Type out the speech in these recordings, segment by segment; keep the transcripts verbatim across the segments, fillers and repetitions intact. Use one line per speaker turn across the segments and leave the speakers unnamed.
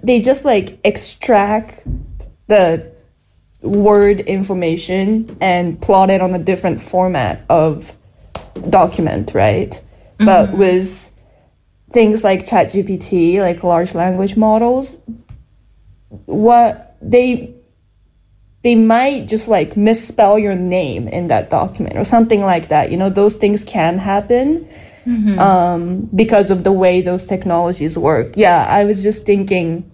they just like extract the word information and plot it on a different format of document, right? Mm-hmm. But with things like ChatGPT, like large language models, what they they might just like misspell your name in that document or something like that. You know, those things can happen. Mm-hmm. um, because of the way those technologies work. Yeah, I was just thinking,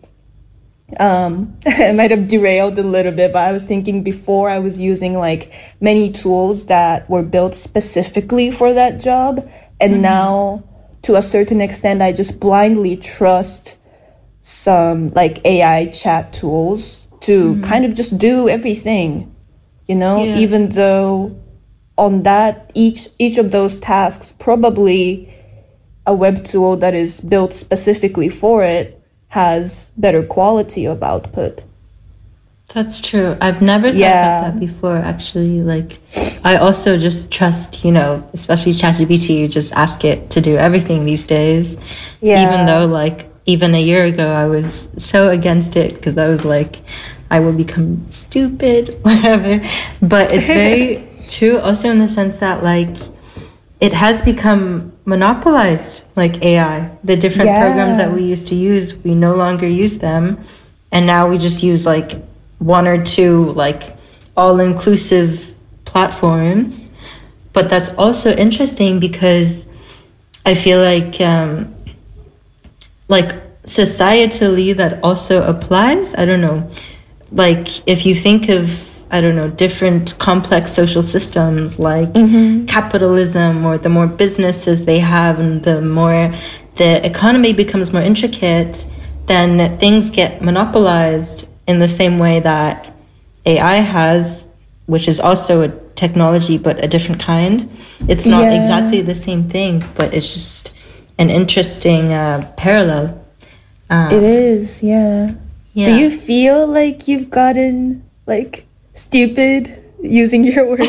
um, I might have derailed a little bit, but I was thinking before I was using like many tools that were built specifically for that job. And mm-hmm. now to a certain extent, I just blindly trust some like A I chat tools to mm-hmm. kind of just do everything, you know, yeah. even though on that, each each of those tasks, probably a web tool that is built specifically for it has better quality of output.
That's true. I've never thought yeah. about that before, actually. Like, I also just trust, you know, especially ChatGPT, you just ask it to do everything these days. Yeah. Even though, like, even a year ago, I was so against it because I was like, I will become stupid, whatever. But it's very... true also in the sense that like it has become monopolized, like A I. The different yeah. programs that we used to use, we no longer use them, and now we just use like one or two like all-inclusive platforms. But that's also interesting because I feel like um like societally that also applies. I don't know, like if you think of I don't know, different complex social systems like mm-hmm. capitalism, or the more businesses they have and the more the economy becomes more intricate, then things get monopolized in the same way that A I has, which is also a technology but a different kind. It's not yeah. exactly the same thing, but it's just an interesting uh, parallel. Um,
it is, yeah. yeah. Do you feel like you've gotten like stupid using your words?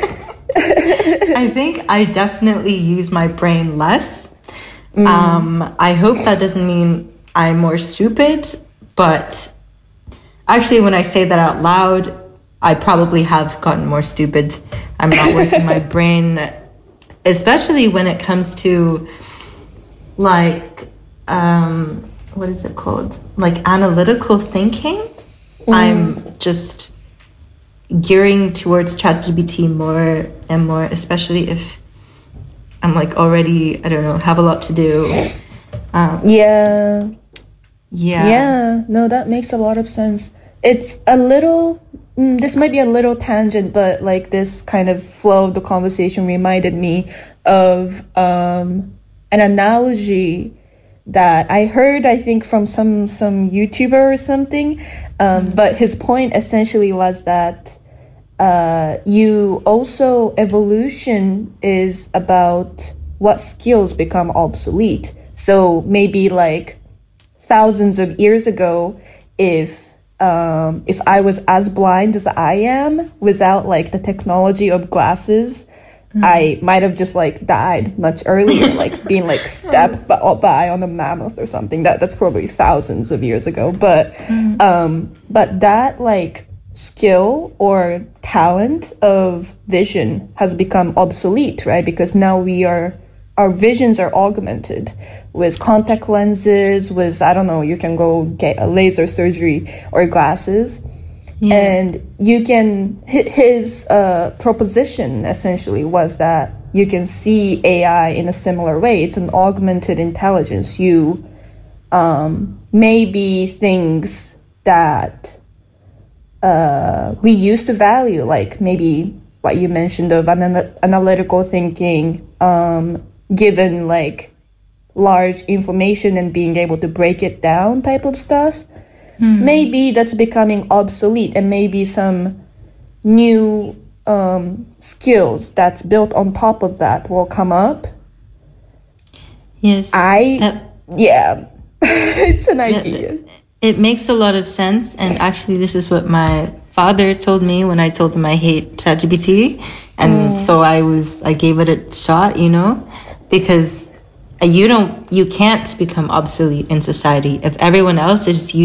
I think I definitely use my brain less. Mm. Um, I hope that doesn't mean I'm more stupid, but actually when I say that out loud, I probably have gotten more stupid. I'm not working my brain, especially when it comes to like, um, what is it called? Like analytical thinking. Mm. I'm just gearing towards ChatGPT more and more, especially if I'm like already, I don't know, have a lot to do. Um,
yeah.
Yeah.
Yeah. No, that makes a lot of sense. It's a little, mm, this might be a little tangent, but like this kind of flow of the conversation reminded me of um, an analogy that I heard, I think, from some, some YouTuber or something. Um, mm-hmm. But his point essentially was that uh, you also, evolution is about what skills become obsolete. So maybe like thousands of years ago, if um, if I was as blind as I am without like the technology of glasses, mm-hmm. I might have just like died much earlier, like being like stepped by on a mammoth or something. That that's probably thousands of years ago. But mm-hmm. um, but that like skill or talent of vision has become obsolete, right? Because now we are our visions are augmented with contact lenses, with I don't know, you can go get a laser surgery or glasses. Yeah. And you can hit his uh, proposition essentially was that you can see A I in a similar way. It's an augmented intelligence. You um, maybe things that uh, we used to value, like maybe what you mentioned of anal- analytical thinking, um, given like large information and being able to break it down type of stuff. Mm-hmm. Maybe that's becoming obsolete, and maybe some new um, skills that's built on top of that will come up.
Yes.
I, that, yeah, it's an idea.
That, it makes a lot of sense. And actually, this is what my father told me when I told him I hate ChatGPT. And mm. so I was, I gave it a shot, you know, because you don't, you can't become obsolete in society if everyone else is using